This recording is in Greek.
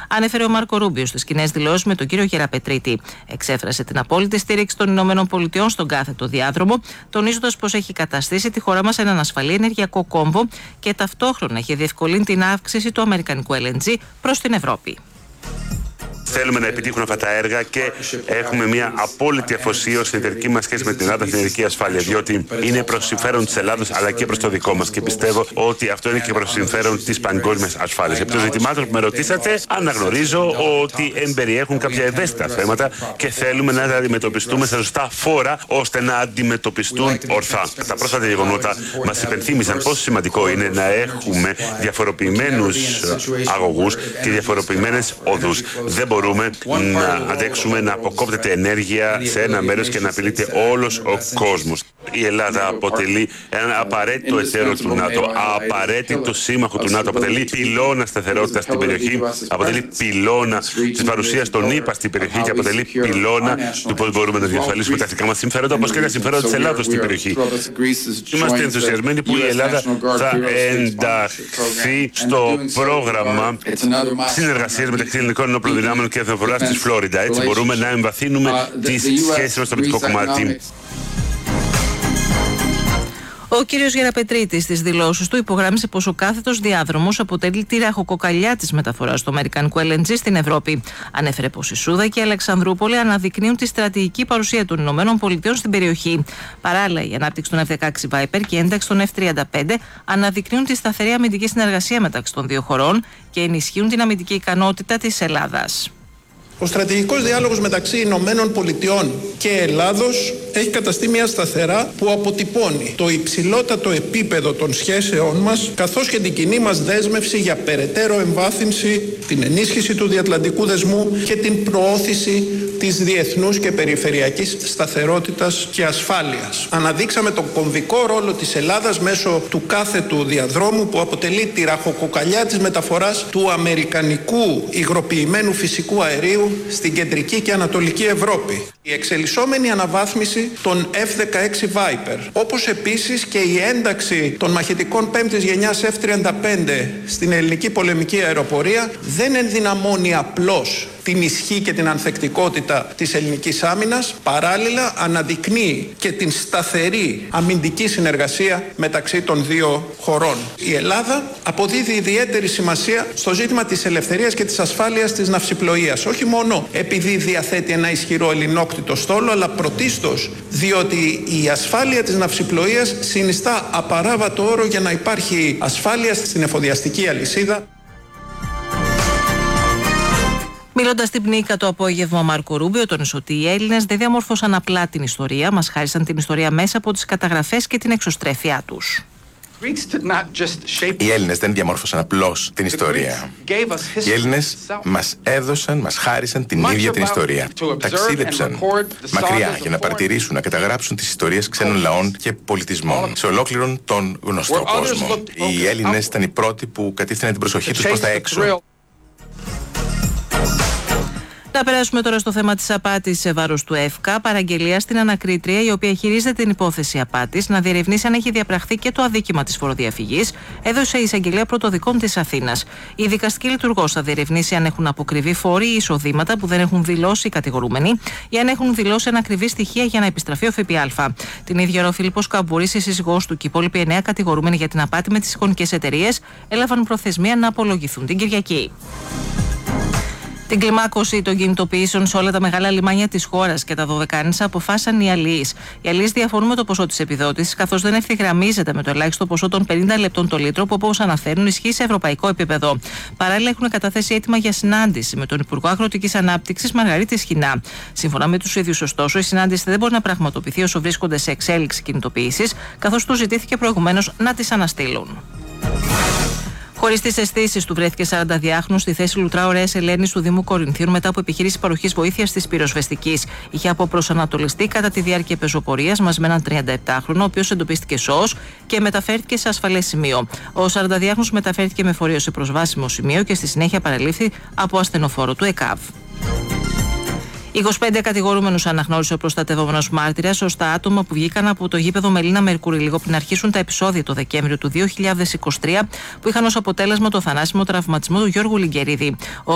ανέφερε ο Μάρκο Ρούμπιο στις κοινές δηλώσεις με τον κύριο Γεραπετρίτη. Εξέφρασε την απόλυτη στήριξη των ΗΠΑ στον κάθετο διάδρομο, τονίζοντας πως έχει καταστήσει τη χώρα μας έναν ασφαλή ενεργειακό κόμβο και ταυτόχρονα έχει διευκολύνει την αύξηση του αμερικανικού LNG προς την Ευρώπη. Θέλουμε να επιτύχουν αυτά τα έργα και έχουμε μια απόλυτη αφοσίωση στην εταιρική μας σχέση με την Ελλάδα, στην ενεργειακή ασφάλεια, διότι είναι προς συμφέρον της Ελλάδας αλλά και προς το δικό μας. Και πιστεύω ότι αυτό είναι και προς συμφέρον της παγκόσμιας ασφάλειας. Επί των ζητημάτων που με ρωτήσατε, αναγνωρίζω ότι εμπεριέχουν κάποια ευαίσθητα θέματα και θέλουμε να τα αντιμετωπιστούμε σε σωστά φόρα ώστε να αντιμετωπιστούν ορθά. Τα πρόσφατα γεγονότα μας υπενθύμισαν πόσο σημαντικό είναι να έχουμε διαφοροποιημένους αγωγούς και διαφοροποιημένες οδούς. Δεν μπορούμε να αντέξουμε να αποκόπτεται ενέργεια σε ένα μέρος και να απειλείται όλος ο κόσμος. Η Ελλάδα αποτελεί ένα απαραίτητο εταίρο του ΝΑΤΟ, απαραίτητο σύμμαχο του ΝΑΤΟ, αποτελεί πυλώνα σταθερότητας στην περιοχή, αποτελεί πυλώνα της παρουσίας των ΗΠΑ στην περιοχή και αποτελεί πυλώνα του πώς μπορούμε να διασφαλίσουμε τα εθνικά μας συμφέροντα, όπως και τα συμφέροντα της Ελλάδος στην περιοχή. Είμαστε ενθουσιασμένοι που η Ελλάδα θα ενταχθεί στο πρόγραμμα συνεργασίας μεταξύ ελληνικών ενόπλων δυνάμεων και εθνοφοράς της Φλόριντα. Έτσι μπορούμε να εμβαθύνουμε τις σχέσεις μας στο πολιτικό κομμάτι. Ο κύριος Γεραπετρίτης στις δηλώσεις του υπογράμμισε πως ο κάθετος διάδρομος αποτελεί τη ραχοκοκαλιά της μεταφοράς του αμερικανικού LNG στην Ευρώπη. Ανέφερε πως η Σούδα και η Αλεξανδρούπολη αναδεικνύουν τη στρατηγική παρουσία των ΗΠΑ στην περιοχή. Παράλληλα, η ανάπτυξη των F-16 Viper και η ένταξη των F-35 αναδεικνύουν τη σταθερή αμυντική συνεργασία μεταξύ των δύο χωρών και ενισχύουν την αμυντική ικανότητα της Ελλάδας. Ο στρατηγικός διάλογος μεταξύ Ηνωμένων Πολιτειών και Ελλάδος έχει καταστεί μια σταθερά που αποτυπώνει το υψηλότατο επίπεδο των σχέσεών μας, καθώς και την κοινή μας δέσμευση για περαιτέρω εμβάθυνση, την ενίσχυση του διατλαντικού δεσμού και την προώθηση της διεθνούς και περιφερειακής σταθερότητας και ασφάλειας. Αναδείξαμε τον κομβικό ρόλο της Ελλάδας μέσω του κάθετου διαδρόμου που αποτελεί τη ραχοκοκαλιά της μεταφοράς του αμερικανικού υγροποιημένου φυσικού αερίου στην κεντρική και ανατολική Ευρώπη. Η εξελισσόμενη αναβάθμιση των F-16 Viper, όπως επίσης και η ένταξη των μαχητικών πέμπτης γενιάς F-35 στην ελληνική πολεμική αεροπορία δεν ενδυναμώνει απλώς την ισχύ και την ανθεκτικότητα της ελληνικής άμυνας, παράλληλα αναδεικνύει και την σταθερή αμυντική συνεργασία μεταξύ των δύο χωρών. Η Ελλάδα αποδίδει ιδιαίτερη σημασία στο ζήτημα της ελευθερίας και της ασφάλειας της ναυσιπλοείας, όχι μόνο επειδή διαθέτει ένα ισχυρό ελληνόκτητο στόλο, αλλά πρωτίστως διότι η ασφάλεια της ναυσιπλοείας συνιστά απαράβατο όρο για να υπάρχει ασφάλεια στην εφοδιαστική αλυσίδα. Μιλώντας στην Πνίκα το απόγευμα, ο Μάρκο Ρούμπιο τόνισε ότι οι Έλληνες δεν διαμόρφωσαν απλά την ιστορία, μας χάρισαν την ιστορία μέσα από τις καταγραφές και την εξωστρέφειά τους. Οι Έλληνες δεν διαμόρφωσαν απλώς την ιστορία. Οι Έλληνες μας έδωσαν, μας χάρισαν την ίδια την ιστορία. Ταξίδεψαν μακριά για να παρατηρήσουν, να καταγράψουν τις ιστορίες ξένων λαών και πολιτισμών σε ολόκληρον τον γνωστό κόσμο. Οι Έλληνες ήταν οι πρώτοι που κατήφθηναν την προσοχή τους προς τα έξω. Να περάσουμε τώρα στο θέμα της απάτης σε βάρος του ΕΦΚΑ. Παραγγελία στην ανακρίτρια, η οποία χειρίζεται την υπόθεση απάτης, να διερευνήσει αν έχει διαπραχθεί και το αδίκημα της φοροδιαφυγής, έδωσε η εισαγγελέα πρωτοδικών της Αθήνας. Η δικαστική λειτουργός θα διερευνήσει αν έχουν αποκριβεί φόροι ή εισοδήματα που δεν έχουν δηλώσει οι κατηγορούμενοι ή αν έχουν δηλώσει ανακριβή στοιχεία για να επιστραφεί ο ΦΠΑ. Την ίδια ώρα, ο Φίλιππος Καμπούρης, η σύζυγός του και οι υπόλοιποι 9 κατηγορούμενοι για την απάτη με τις εικονικές εταιρείες έλαβαν προθεσμία να απολογηθούν την Κυριακή. Την κλιμάκωση των κινητοποιήσεων σε όλα τα μεγάλα λιμάνια της χώρας και τα Δωδεκάνησα αποφάσισαν οι αλληλείς. Οι αλληλείς διαφωνούν με το ποσό της επιδότησης, καθώς δεν ευθυγραμμίζεται με το ελάχιστο ποσό των 50 λεπτών το λίτρο, που όπως αναφέρουν ισχύει σε ευρωπαϊκό επίπεδο. Παράλληλα, έχουν καταθέσει αίτημα για συνάντηση με τον Υπουργό Αγροτικής Ανάπτυξης Μαργαρίτη Σχοινά. Σύμφωνα με τους ίδιους, ωστόσο, η συνάντηση δεν μπορεί να πραγματοποιηθεί όσο βρίσκονται σε εξέλιξη κινητοποιήσεις, καθώς τους ζητήθηκε προηγουμένως να τις αναστείλουν. Χωρίς τις αισθήσεις του, βρέθηκε 40διάχρονος στη θέση Λουτρά Ωραίας Ελένης του Δήμου Κορινθίων μετά από επιχείρηση παροχής βοήθειας της πυροσβεστικής. Είχε αποπροσανατολιστεί κατά τη διάρκεια πεζοπορίας μαζί με έναν 37χρονο, ο οποίος εντοπίστηκε σώος και μεταφέρθηκε σε ασφαλές σημείο. Ο 40διάχρονος μεταφέρθηκε με φορείο σε προσβάσιμο σημείο και στη συνέχεια παραλήφθη από ασθενοφόρο του ΕΚΑΒ. 25 κατηγορούμενους αναγνώρισε ο προστατευόμενος μάρτυρας ως τα άτομα που βγήκαν από το γήπεδο Μελίνα Μερκούρη λίγο πριν αρχίσουν τα επεισόδια το Δεκέμβριο του 2023, που είχαν ως αποτέλεσμα το θανάσιμο τραυματισμό του Γιώργου Λιγκερίδη.